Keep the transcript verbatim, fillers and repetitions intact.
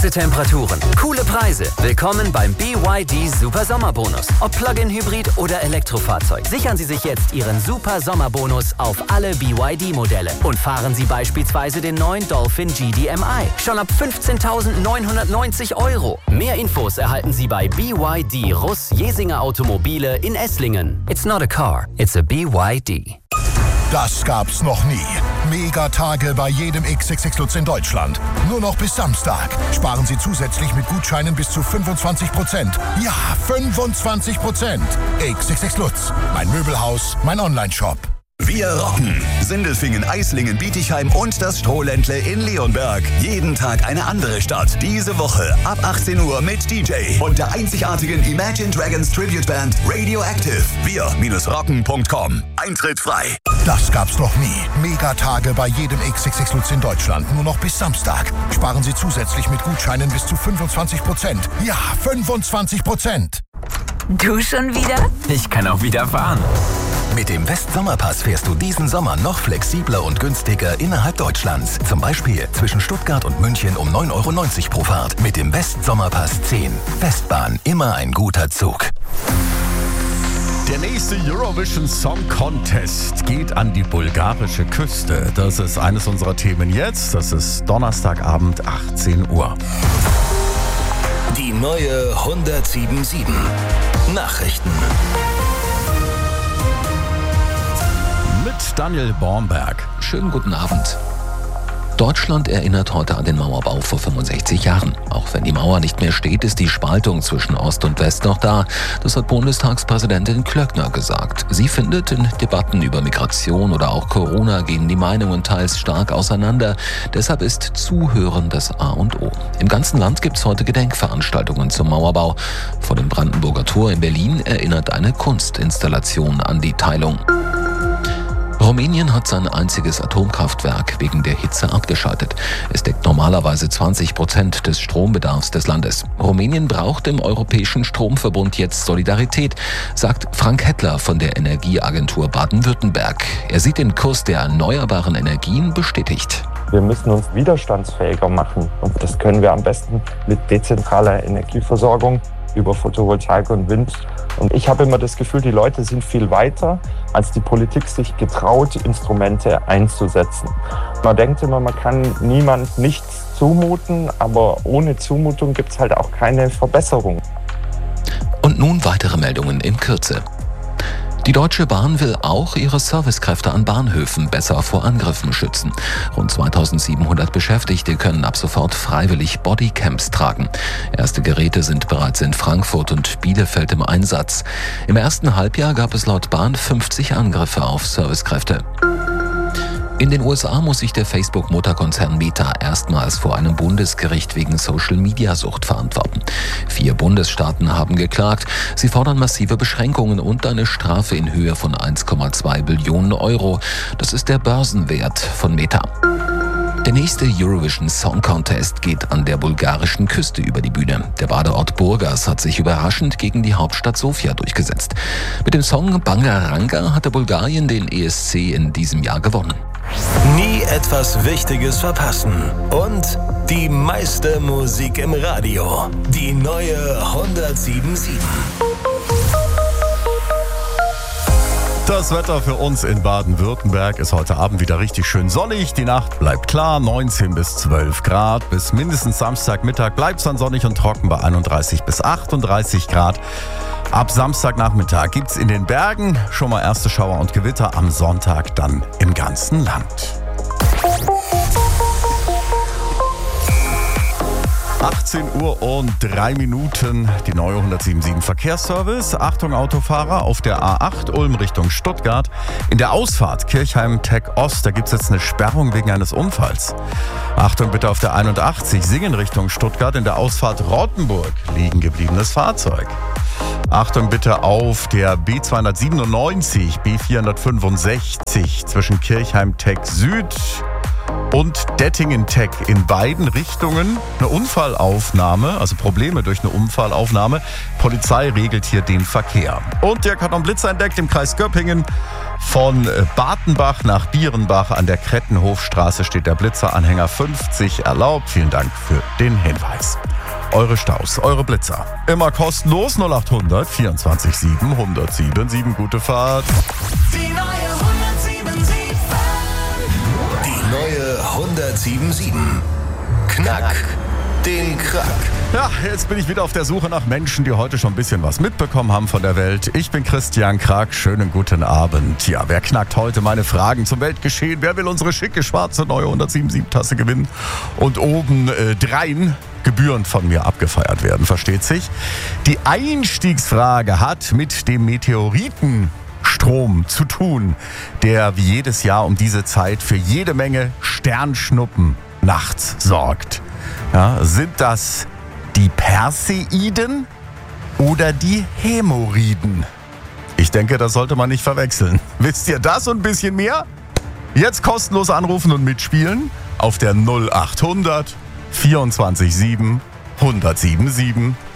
Temperaturen, coole Preise. Willkommen beim B Y D Super Sommerbonus. Ob Plug-in-Hybrid oder Elektrofahrzeug. Sichern Sie sich jetzt Ihren Super Sommerbonus auf alle B Y D-Modelle und fahren Sie beispielsweise den neuen Dolphin G D M I. Schon ab fünfzehntausendneunhundertneunzig Euro. Mehr Infos erhalten Sie bei B Y D Russ Jesinger Automobile in Esslingen. It's not a car, it's a B Y D. Das gab's noch nie. Megatage bei jedem X X X Lutz in Deutschland. Nur noch bis Samstag. Sparen Sie zusätzlich mit Gutscheinen bis zu fünfundzwanzig Prozent. Ja, fünfundzwanzig Prozent. X X X Lutz. Mein Möbelhaus, mein Onlineshop. Wir rocken. Sindelfingen, Eislingen, Bietigheim und das Strohländle in Leonberg. Jeden Tag eine andere Stadt. Diese Woche ab achtzehn Uhr mit D J und der einzigartigen Imagine Dragons Tribute Band Radioactive. wir rocken punkt com. Eintritt frei. Das gab's noch nie. Megatage bei jedem X X X Lutz in Deutschland. Nur noch bis Samstag. Sparen Sie zusätzlich mit Gutscheinen bis zu fünfundzwanzig Prozent. Ja, fünfundzwanzig Prozent. Du schon wieder? Ich kann auch wieder fahren. Mit dem West-Sommerpass fährst du diesen Sommer noch flexibler und günstiger innerhalb Deutschlands. Zum Beispiel zwischen Stuttgart und München um neun Euro neunzig pro Fahrt. Mit dem West-Sommerpass zehn. Westbahn, immer ein guter Zug. Der nächste Eurovision Song Contest geht an die bulgarische Küste. Das ist eines unserer Themen jetzt. Das ist Donnerstagabend, achtzehn Uhr. Die neue hundertsieben Komma sieben. Nachrichten. Mit Daniel Bornberg. Schönen guten Abend. Deutschland erinnert heute an den Mauerbau vor fünfundsechzig Jahren. Auch wenn die Mauer nicht mehr steht, ist die Spaltung zwischen Ost und West noch da. Das hat Bundestagspräsidentin Klöckner gesagt. Sie findet, in Debatten über Migration oder auch Corona gehen die Meinungen teils stark auseinander. Deshalb ist Zuhören das A und O. Im ganzen Land gibt es heute Gedenkveranstaltungen zum Mauerbau. Vor dem Brandenburger Tor in Berlin erinnert eine Kunstinstallation an die Teilung. Rumänien hat sein einziges Atomkraftwerk wegen der Hitze abgeschaltet. Es deckt normalerweise zwanzig Prozent des Strombedarfs des Landes. Rumänien braucht im Europäischen Stromverbund jetzt Solidarität, sagt Frank Hettler von der Energieagentur Baden-Württemberg. Er sieht den Kurs der erneuerbaren Energien bestätigt. Wir müssen uns widerstandsfähiger machen und das können wir am besten mit dezentraler Energieversorgung über Photovoltaik und Wind. Und ich habe immer das Gefühl, die Leute sind viel weiter, als die Politik sich getraut, Instrumente einzusetzen. Man denkt immer, man kann niemand nichts zumuten, aber ohne Zumutung gibt es halt auch keine Verbesserung. Und nun weitere Meldungen in Kürze. Die Deutsche Bahn will auch ihre Servicekräfte an Bahnhöfen besser vor Angriffen schützen. Rund zweitausendsiebenhundert Beschäftigte können ab sofort freiwillig Bodycams tragen. Erste Geräte sind bereits in Frankfurt und Bielefeld im Einsatz. Im ersten Halbjahr gab es laut Bahn fünfzig Angriffe auf Servicekräfte. In den U S A muss sich der Facebook-Mutterkonzern Meta erstmals vor einem Bundesgericht wegen Social-Media-Sucht verantworten. Vier Bundesstaaten haben geklagt. Sie fordern massive Beschränkungen und eine Strafe in Höhe von eins Komma zwei Billionen Euro. Das ist der Börsenwert von Meta. Der nächste Eurovision Song Contest geht an der bulgarischen Küste über die Bühne. Der Badeort Burgas hat sich überraschend gegen die Hauptstadt Sofia durchgesetzt. Mit dem Song Bangaranga hatte Bulgarien den E S C in diesem Jahr gewonnen. Nie etwas Wichtiges verpassen. Und die meiste Musik im Radio. Die neue hundertsieben Komma sieben. Das Wetter für uns in Baden-Württemberg ist heute Abend wieder richtig schön sonnig. Die Nacht bleibt klar, neunzehn bis zwölf Grad. Bis mindestens Samstagmittag bleibt es dann sonnig und trocken bei einunddreißig bis achtunddreißig Grad. Ab Samstagnachmittag gibt es in den Bergen schon mal erste Schauer und Gewitter, am Sonntag dann im ganzen Land. achtzehn Uhr und drei Minuten, die neue hundertsieben Komma sieben Verkehrsservice. Achtung Autofahrer, auf der A acht Ulm Richtung Stuttgart. In der Ausfahrt Kirchheim-Tech Ost, da gibt es jetzt eine Sperrung wegen eines Unfalls. Achtung bitte auf der einundachtzig Singen Richtung Stuttgart. In der Ausfahrt Rottenburg liegen gebliebenes Fahrzeug. Achtung bitte auf der B zweihundertsiebenundneunzig, B vierhundertfünfundsechzig zwischen Kirchheim-Tech Süd und Dettingen-Tech in beiden Richtungen eine Unfallaufnahme, also Probleme durch eine Unfallaufnahme. Polizei regelt hier den Verkehr. Und Dirk hat noch einen Blitzer entdeckt im Kreis Göppingen. Von Bartenbach nach Bierenbach an der Krettenhofstraße steht der Blitzer-Anhänger fünfzig erlaubt. Vielen Dank für den Hinweis. Eure Staus, eure Blitzer. Immer kostenlos null acht hundert vierundzwanzig sieben hundertsieben sieben. Gute Fahrt. Die neue hundertsieben sieben. Die neue hundertsieben sieben. Knack den Krack. Ja, jetzt bin ich wieder auf der Suche nach Menschen, die heute schon ein bisschen was mitbekommen haben von der Welt. Ich bin Christian Krack, schönen guten Abend. Ja, wer knackt heute meine Fragen zum Weltgeschehen? Wer will unsere schicke, schwarze, neue hundertsiebenundsiebzig-Tasse gewinnen? Und oben äh, dreien Gebühren von mir abgefeiert werden, versteht sich? Die Einstiegsfrage hat mit dem Meteoritenstrom zu tun, der wie jedes Jahr um diese Zeit für jede Menge Sternschnuppen nachts sorgt. Ja, sind das die Perseiden oder die Hämorrhoiden? Ich denke, das sollte man nicht verwechseln. Wisst ihr das und ein bisschen mehr? Jetzt kostenlos anrufen und mitspielen auf der null acht hundert vierundzwanzig sieben hundertsieben sieben.